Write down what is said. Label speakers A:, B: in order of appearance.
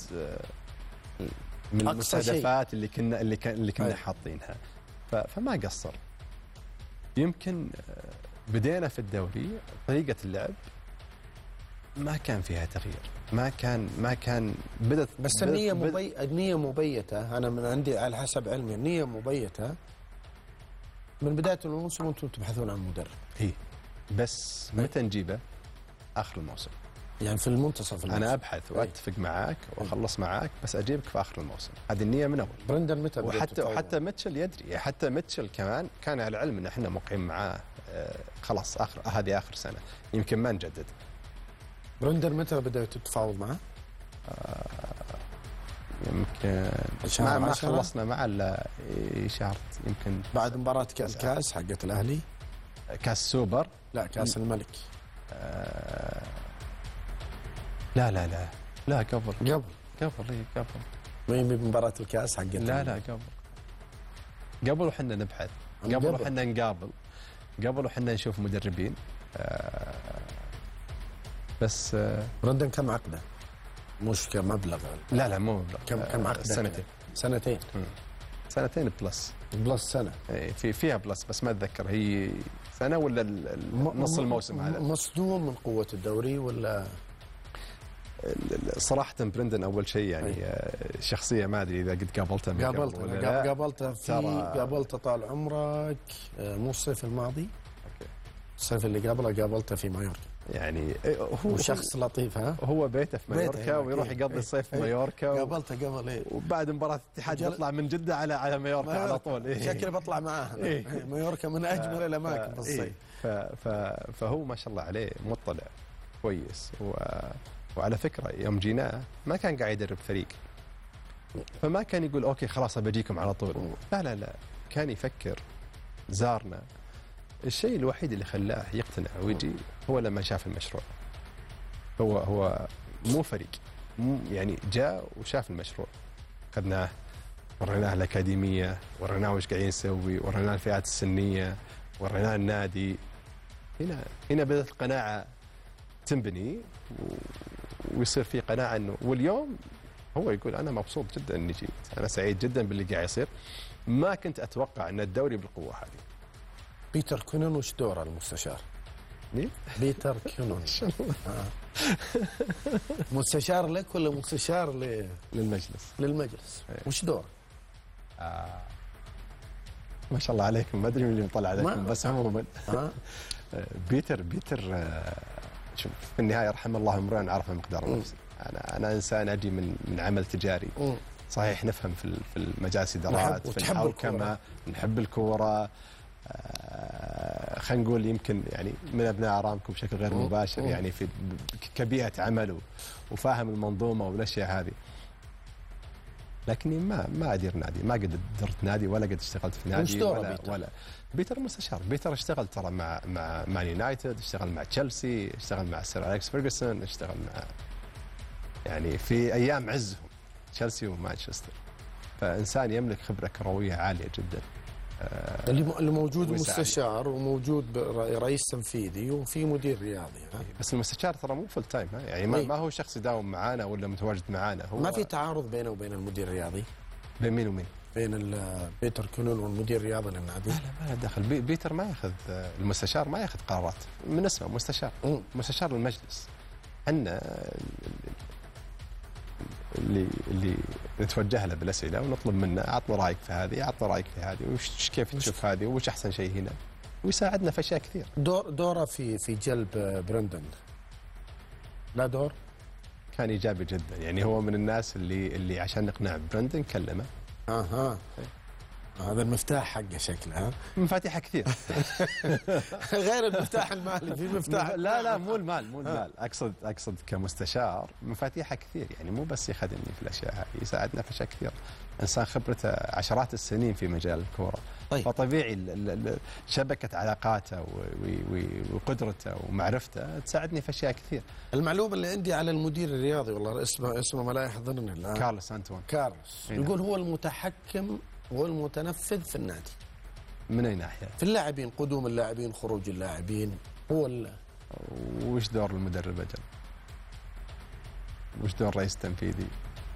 A: من المستهدفات اللي كنا حاطينها. فما قصر. يمكن بدينا في الدوري طريقة اللعب ما كان فيها تغيير، ما كان بدت،
B: بس النية مبيتة. أنا من عندي على حسب علمي النية مبيتة من بداية الموسم وأنتم تبحثون عن مدرب.
A: هي بس متى نجيبه؟ آخر الموسم،
B: يعني في المنتصف الموسم.
A: أنا أبحث وأتفق معاك وأخلص معاك، بس أجيبك في آخر الموسم. هذه النية من أول.
B: برندن متى؟
A: وحتى ميتشل يدري، حتى ميتشل كمان كان على العلم إن إحنا موقعين معاه خلاص هذه آخر سنة، يمكن ما نجدد.
B: برندن متى بدأت تتفاوض معه؟
A: يمكن ما خلصنا معه إلا شهر، يمكن
B: بعد مباراة الكاس حقت الأهلي،
A: كاس سوبر.
B: لا كاس الملك.
A: لا قبل
B: ما مباراة الكاس حقت
A: لا قبل وحنا نبحث، قبل وحنا نقابل، قبل وحنا نشوف مدربين. بس
B: برندن كم عقده؟ مش كمبلغ.
A: لا مو مبلغ.
B: كم عقده؟
A: سنتين بلس
B: سنة.
A: فيها بلس، بس ما اتذكر هي سنة ولا نص الموسم هذا.
B: مصدوم من قوة الدوري ولا؟
A: صراحة برندن أول شيء يعني شخصية، ما أدري إذا قد
B: قابلته طال عمرك، مو الصيف الماضي. الصيف اللي قابلته في مايوركا.
A: يعني
B: هو شخص لطيف.
A: هو بيته في مايوركا ويروح يقضي الصيف في مايوركا.
B: قابلته قبل
A: وبعد مباراة الاتحاد يطلع من جدة على مايوركا على طول.
B: شكله بطلع معاه. مايوركا من أجمل الأماكن في الصيف.
A: فهو ما شاء الله عليه مطلع كويس. وعلى فكرة يوم جيناه ما كان قاعد يدرب فريق، فما كان يقول أوكي خلاص بجيكم على طول. لا كان يفكر. زارنا. الشيء الوحيد اللي خلاه يقتنع ويجي هو لما شاف المشروع. هو مو فريق، يعني جاء وشاف المشروع، أخذناه وريناه الأكاديمية، وريناه وش قاعدين نسوي، وريناه الفئات السنية، وريناه النادي. هنا بدأت القناعة تنبني ويصير في قناعة إنه، واليوم هو يقول أنا مبسوط جدا إني جيت، أنا سعيد جدا باللي قاعد يصير. ما كنت أتوقع أن الدوري بالقوة هذه.
B: بيتر كونون وش دوره المستشار؟
A: مين؟
B: بيتر كونون. مستشار لك ولا مستشار للمجلس؟ وش دوره؟
A: ما شاء الله عليكم، ما أدري من اللي مطلع عليكم، بس عموما بيتر شوف، في النهاية رحم الله امرئ عرف مقدار نفسه. أنا إنسان أجي من عمل تجاري. صحيح نفهم في المجالس الإدارات، في الحوكمة، نحب الكورة. خلينا نقول يمكن يعني من أبناء أرامكو بشكل غير مباشر، يعني في كبيئة عمل وفاهم المنظومة والأشياء هذه. لكني ما أدير نادي، ما قد درت نادي ولا قد اشتغلت في نادي ولا بيتر مستشار. بيتر اشتغل ترى مع مان يونايتد، اشتغل مع تشيلسي، اشتغل مع سير أليكس فيرغسون، اشتغل مع يعني في أيام عزهم تشيلسي ومانشستر. فإنسان يملك خبرة كروية عالية جدا.
B: اللي موجود مستشار وموجود رئيس تنفيذي وفي مدير رياضي.
A: بس المستشار ترى مو فل تايم، يعني ما هو شخص يداوم معانا ولا متواجد معانا. هو
B: ما في تعارض بينه وبين المدير الرياضي؟
A: بين مين ومين؟
B: بين بيتر كونون والمدير الرياضي للنادي.
A: ما له دخل. بيتر ما ياخذ، المستشار ما ياخذ قرارات من اسمه مستشار. مستشار المجلس. عندنا اللي نتوجه له بالاسئله ونطلب منه اعطنا رايك في هذه، اعطنا رايك في هذه، وش كيف تشوف هذه، وش احسن شيء هنا، ويساعدنا في اشياء كثير.
B: دوره في جلب برندن لا دور
A: كان ايجابي جدا، يعني هو من الناس اللي عشان نقنع برندن كلمه.
B: هذا المفتاح حقه شكله.
A: مفاتيحه كثير.
B: غير المفتاح المالي، في مفتاح.
A: لا مو المال. اقصد كمستشار مفاتيحه كثير، يعني مو بس يخدمني في الاشياء هذه، يساعدنا في اشياء كثير. انسان خبرته عشرات السنين في مجال الكوره.
B: طيب.
A: فطبيعي شبكه علاقاته وقدرته ومعرفته تساعدني في اشياء كثير.
B: المعلومه اللي عندي على المدير الرياضي، والله اسمه ما لا يحضرني الان،
A: كارلوس أنتوان.
B: يقول هو المتحكم والمتنفذ في النادي.
A: من اي ناحيه؟
B: في اللاعبين، قدوم اللاعبين، خروج اللاعبين.
A: وش دور المدرب اجل؟ وش دور الرئيس التنفيذي؟